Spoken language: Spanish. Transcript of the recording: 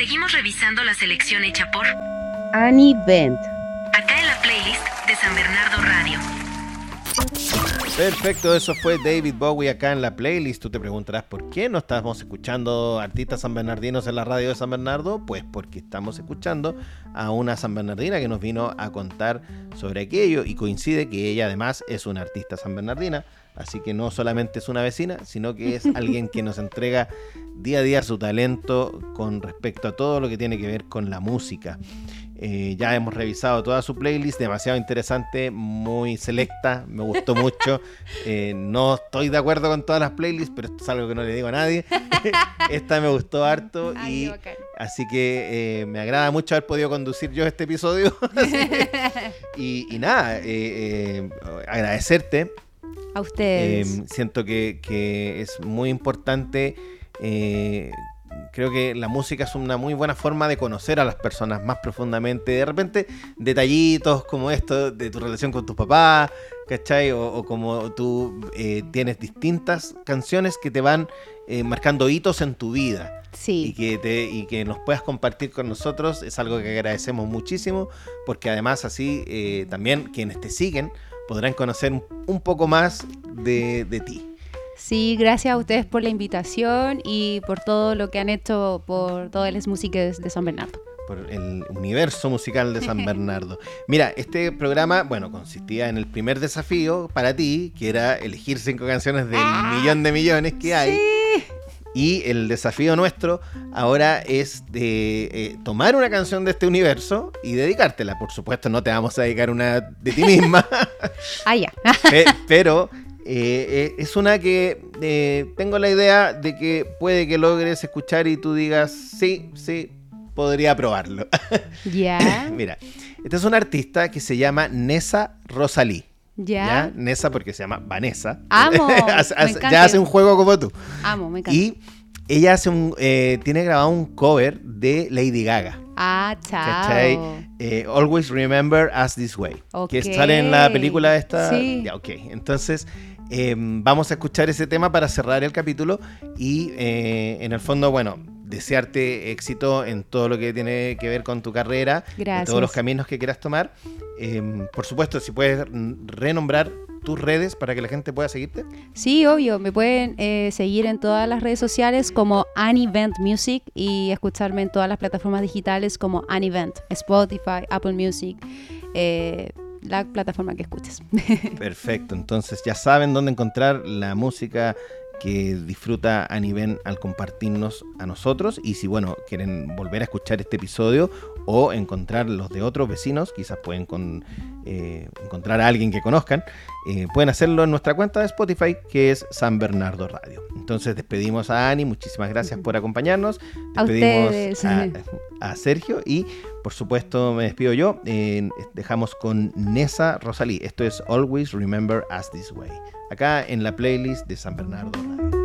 Seguimos revisando la selección hecha por Annie Bent. acá en la playlist de San Bernardo Radio. Perfecto, eso fue David Bowie acá en la playlist. Tú te preguntarás por qué no estamos escuchando artistas sanbernardinos en la radio de San Bernardo. Pues porque estamos escuchando a una sanbernardina que nos vino a contar sobre aquello, y coincide que ella además es una artista sanbernardina, así que no solamente es una vecina, sino que es alguien que nos entrega día a día su talento con respecto a todo lo que tiene que ver con la música. Ya hemos revisado toda su playlist, demasiado interesante, muy selecta, me gustó mucho. No estoy de acuerdo con todas las playlists, pero esto es algo que no le digo a nadie. Esta me gustó harto. Ay, y bacán. así que me agrada mucho haber podido conducir yo este episodio. y nada, agradecerte. A ustedes. Siento que es muy importante. Creo que la música es una muy buena forma de conocer a las personas más profundamente. De repente, detallitos como esto de tu relación con tus papás, ¿cachai? O como tú tienes distintas canciones que te van marcando hitos en tu vida. Sí. Y que nos puedas compartir con nosotros es algo que agradecemos muchísimo, porque además así también quienes te siguen podrán conocer un poco más de ti. Sí, gracias a ustedes por la invitación y por todo lo que han hecho por todas las músicas de San Bernardo. Por el universo musical de San Bernardo. Mira, este programa, bueno, consistía en el primer desafío para ti, que era elegir 5 canciones del millón de millones que hay. Sí. Y el desafío nuestro ahora es de tomar una canción de este universo y dedicártela. Por supuesto, no te vamos a dedicar una de ti misma. Ah, ya. Pero es una que tengo la idea de que puede que logres escuchar y tú digas, sí, podría probarlo. Ya. Mira, esta es una artista que se llama Nessa Rosalí. Ya. Nessa porque se llama Vanessa. Amo. Me encanta. Ya hace un juego como tú. Amo, me encanta. Y ella tiene grabado un cover de Lady Gaga. Ah, ¿Cachai? chao. Always Remember Us This Way. Ok. Que sale en la película esta. Sí. Ya, ok. Entonces, vamos a escuchar ese tema para cerrar el capítulo. Y en el fondo, bueno, desearte éxito en todo lo que tiene que ver con tu carrera. Gracias. En todos los caminos que quieras tomar. Por supuesto, si puedes renombrar tus redes para que la gente pueda seguirte. Sí, obvio. Me pueden seguir en todas las redes sociales como Annie Bent Music y escucharme en todas las plataformas digitales como Annie Bent, Spotify, Apple Music, la plataforma que escuches. Perfecto, entonces ya saben dónde encontrar la música que disfruta Annie Bent al compartirnos a nosotros. Y si, bueno, quieren volver a escuchar este episodio o encontrar los de otros vecinos, quizás pueden encontrar a alguien que conozcan, pueden hacerlo en nuestra cuenta de Spotify, que es San Bernardo Radio. Entonces despedimos a Annie, muchísimas gracias por acompañarnos. A Despedimos ustedes. a Sergio y, por supuesto, me despido yo. Dejamos con Nessa Rosalí. Esto es Always Remember Us This Way, acá en la playlist de San Bernardo Radio.